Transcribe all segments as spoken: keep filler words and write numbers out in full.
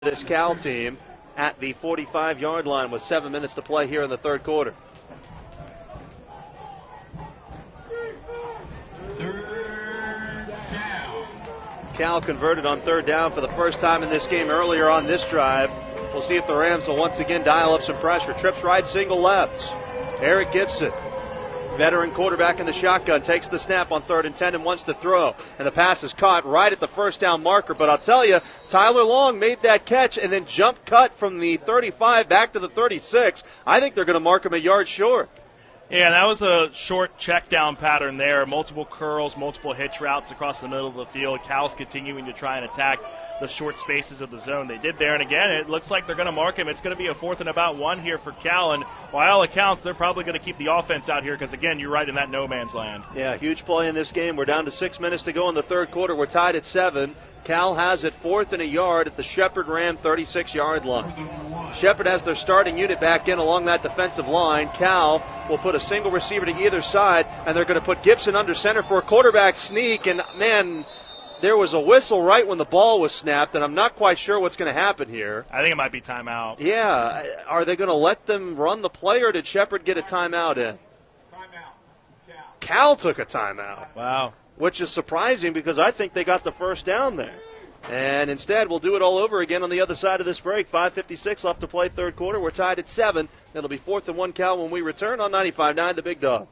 This Cal team at the forty-five-yard line with seven minutes to play here in the third quarter. Third down. Cal converted on third down for the first time in this game earlier on this drive. We'll see if the Rams will once again dial up some pressure. Trips right, single left. Eric Gibson, veteran quarterback in the shotgun, takes the snap on third and ten and wants to throw. And the pass is caught right at the first down marker. But I'll tell you, Tyler Long made that catch and then jump cut from the thirty-five back to the thirty-six. I think they're going to mark him a yard short. Yeah, that was a short check down pattern there. Multiple curls, multiple hitch routes across the middle of the field. Cal's continuing to try and attack the short spaces of the zone. They did there, and again, it looks like they're going to mark him. It's going to be a fourth and about one here for Cal, and by all accounts, they're probably going to keep the offense out here because, again, you're right in that no man's land. Yeah, huge play in this game. We're down to six minutes to go in the third quarter. We're tied at seven. Cal has it fourth and a yard at the Shepherd Ram thirty-six-yard line. Shepherd has their starting unit back in along that defensive line. Cal will put a single receiver to either side, and they're going to put Gibson under center for a quarterback sneak. And, man, there was a whistle right when the ball was snapped, and I'm not quite sure what's going to happen here. I think it might be timeout. Yeah. Are they going to let them run the play, or did Shepherd get a timeout in? Timeout. Cal. Cal took a timeout. Wow. Which is surprising because I think they got the first down there. And instead, we'll do it all over again on the other side of this break. five fifty-six left to play third quarter. We're tied at seven. It'll be fourth and one Cal when we return on ninety-five point nine The Big Dog.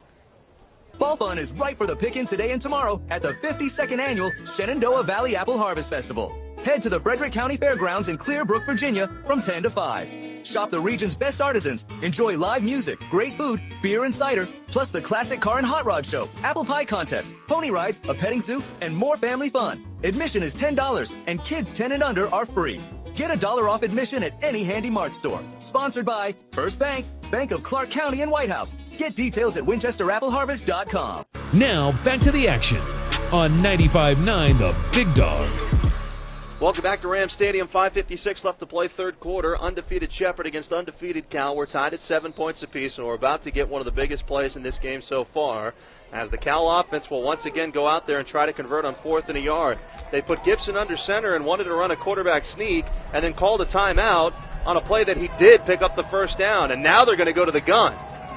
Fall fun is ripe for the picking today and tomorrow at the fifty-second Annual Shenandoah Valley Apple Harvest Festival. Head to the Frederick County Fairgrounds in Clearbrook, Virginia from ten to five. Shop the region's best artisans, enjoy live music, great food, beer and cider, plus the classic car and hot rod show, apple pie contest, pony rides, a petting zoo, and more family fun. Admission is ten dollars, and kids ten and under are free. Get a dollar off admission at any Handy Mart store. Sponsored by First Bank, Bank of Clark County and White House. Get details at winchester apple harvest dot com. Now, back to the action on ninety-five point nine The Big Dog. Welcome back to Ram Stadium. five fifty-six left to play third quarter. Undefeated Shepherd against undefeated Cal. We're tied at seven points apiece, and we're about to get one of the biggest plays in this game so far, as the Cal offense will once again go out there and try to convert on fourth and a yard. They put Gibson under center and wanted to run a quarterback sneak and then called a timeout on a play that he did pick up the first down, and now they're going to go to the gun.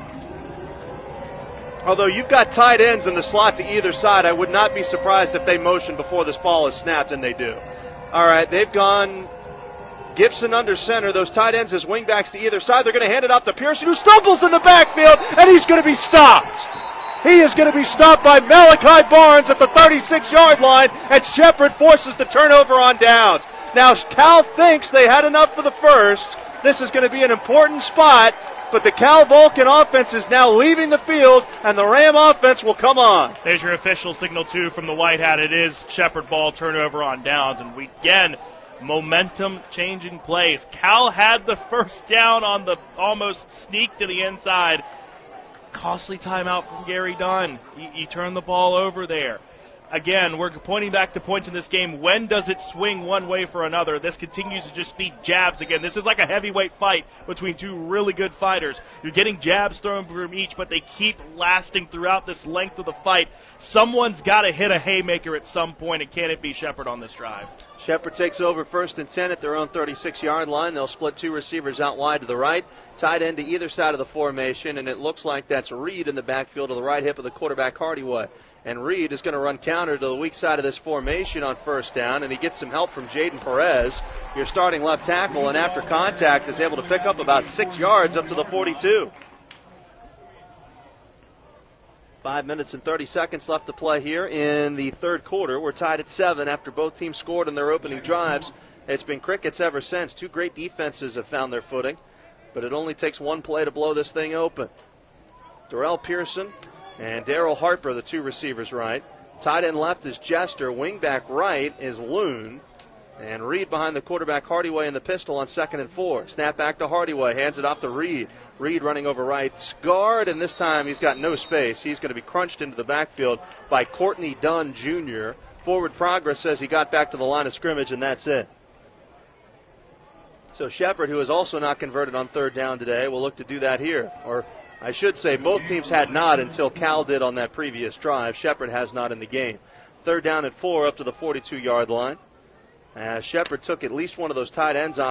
Although you've got tight ends in the slot to either side, I would not be surprised if they motion before this ball is snapped, and they do. All right, they've gone Gibson under center. Those tight ends as wingbacks to either side. They're going to hand it off to Pearson, who stumbles in the backfield, and he's going to be stopped. He is going to be stopped by Malachi Barnes at the thirty-six-yard line, and Shepherd forces the turnover on downs. Now, Cal thinks they had enough for the first. This is going to be an important spot, but the Cal Vulcan offense is now leaving the field, and the Ram offense will come on. There's your official signal, too, from the White Hat. It is Shepherd ball, turnover on downs, and we, again, momentum-changing plays. Cal had the first down on the almost sneak to the inside. Costly timeout from Gary Dunn. He, he turned the ball over there. Again, we're pointing back to points in this game. When does it swing one way for another? This continues to just be jabs again. This is like a heavyweight fight between two really good fighters. You're getting jabs thrown from each, but they keep lasting throughout this length of the fight. Someone's got to hit a haymaker at some point, and can it be Shepherd on this drive? Shepherd takes over first and ten at their own thirty-six-yard line. They'll split two receivers out wide to the right, tight end to either side of the formation, and it looks like that's Reed in the backfield to the right hip of the quarterback, Hardyway. And Reed is going to run counter to the weak side of this formation on first down, and he gets some help from Jaden Perez, your starting left tackle, and after contact is able to pick up about six yards up to the forty-two. Five minutes and thirty seconds left to play here in the third quarter. We're tied at seven after both teams scored in their opening drives. It's been crickets ever since. Two great defenses have found their footing, but it only takes one play to blow this thing open. Darrell Pearson and Darryl Harper, the two receivers right. Tight end left is Jester. Wingback right is Loon. And Reed behind the quarterback, Hardyway in the pistol on second and four. Snap back to Hardyway, hands it off to Reed. Reed running over right guard, and this time he's got no space. He's going to be crunched into the backfield by Courtney Dunn, Junior Forward progress says he got back to the line of scrimmage, and that's it. So Shepherd, who has also not converted on third down today, will look to do that here. Or I should say both teams had not until Cal did on that previous drive. Shepherd has not in the game. Third down at four up to the forty-two-yard line. Uh, Shepard took at least one of those tight ends off